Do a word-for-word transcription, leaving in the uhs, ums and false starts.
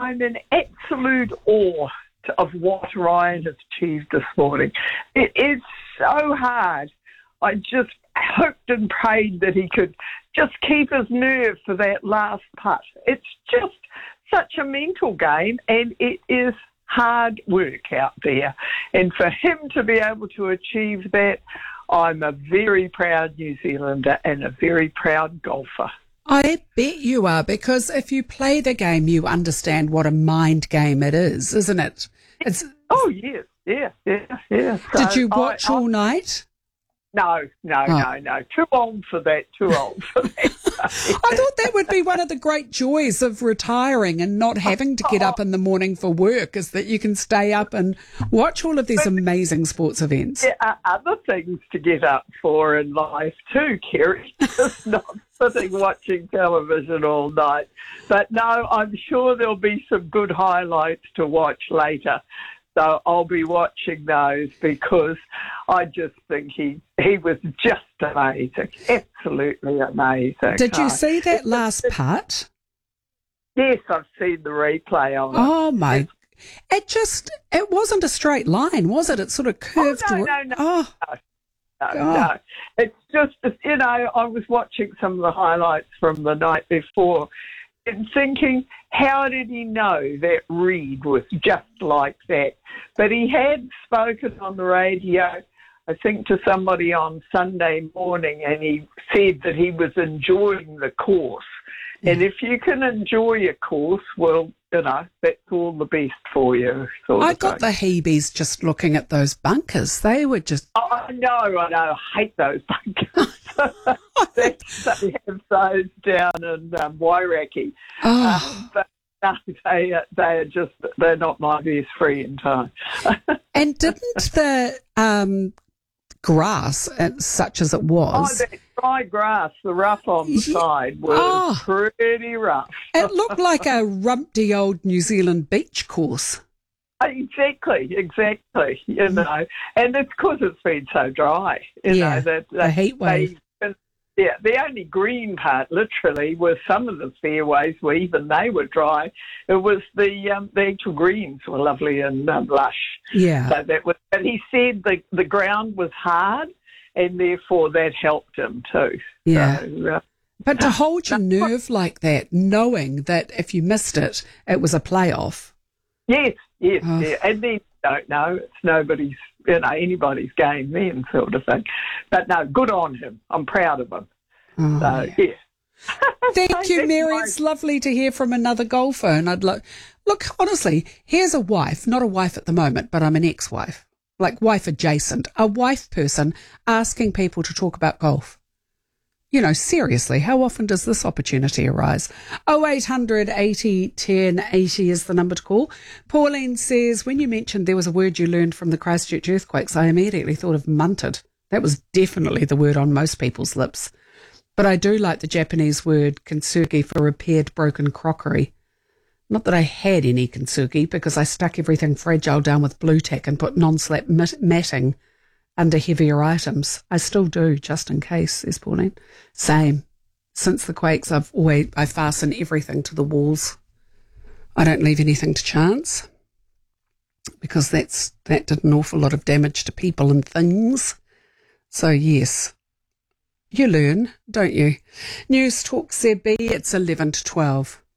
I'm in absolute awe of what Ryan has achieved this morning. It is so hard. I just hoped and prayed that he could just keep his nerve for that last putt. It's just such a mental game, and it is hard work out there. And for him to be able to achieve that, I'm a very proud New Zealander and a very proud golfer. I bet you are, because if you play the game, you understand what a mind game it is, isn't it? It's, oh, yes, yeah, yeah, yeah. So did you watch I, I, all night? No, no, oh. no, no. Too old for that, too old for that. I thought that would be one of the great joys of retiring and not having to get up in the morning for work, is that you can stay up and watch all of these amazing sports events. There are other things to get up for in life too, Kerry, just not sitting watching television all night. But no, I'm sure there'll be some good highlights to watch later. So I'll be watching those, because I just think he he was just amazing, absolutely amazing. Did you see that last putt? Yes, I've seen the replay of it. Oh, my. It just, it wasn't a straight line, was it? It sort of curved. Oh, no, no, no. Oh. No, no, no. It's just, you know, I was watching some of the highlights from the night before and thinking, how did he know that Reed was just like that? But he had spoken on the radio, I think, to somebody on Sunday morning, and he said that he was enjoying the course. Yeah. And if you can enjoy a course, well, you know, that's all the best for you. I got the heebies just looking at those bunkers. They were just... Oh, I know, I know. I hate those bunkers. they, they have those down in um, Wairaki. Oh. Um, but no, they, they are just, they're not my best friend. Huh? And didn't the um, grass, such as it was... Oh, that dry grass, the rough on the side, was oh. pretty rough. It looked like a rumpty old New Zealand beach course. Exactly, exactly, you know. And it's because it's been so dry, you yeah, know. That, the heat wave. They, yeah, the only green part, literally, was some of the fairways where even they were dry. It was the um, the actual greens were lovely and um, lush. Yeah. So that was, and he said the, the ground was hard, and therefore that helped him too. Yeah. So, uh, but to hold your nerve like that, knowing that if you missed it, it was a playoff. Yes, yes, oh. yeah. And then you don't know. It's nobody's, you know, anybody's game then, sort of thing. But no, good on him. I'm proud of him. Oh, so, yeah. yeah. Thank you, Mary. My... It's lovely to hear from another golfer. And I'd lo- look, honestly, here's a wife, not a wife at the moment, but I'm an ex-wife, like wife adjacent, a wife person asking people to talk about golf. You know, seriously, how often does this opportunity arise? oh eight hundred eighty ten eighty is the number to call. Pauline says, when you mentioned there was a word you learned from the Christchurch earthquakes, I immediately thought of munted. That was definitely the word on most people's lips. But I do like the Japanese word kintsugi for repaired broken crockery. Not that I had any kintsugi, because I stuck everything fragile down with blue tack and put non-slap mat- matting under heavier items. I still do, just in case, says Pauline. Same. Since the quakes, I've always, I fasten everything to the walls. I don't leave anything to chance, because that's that did an awful lot of damage to people and things. So, yes, you learn, don't you? News Talk Z B, it's eleven to twelve.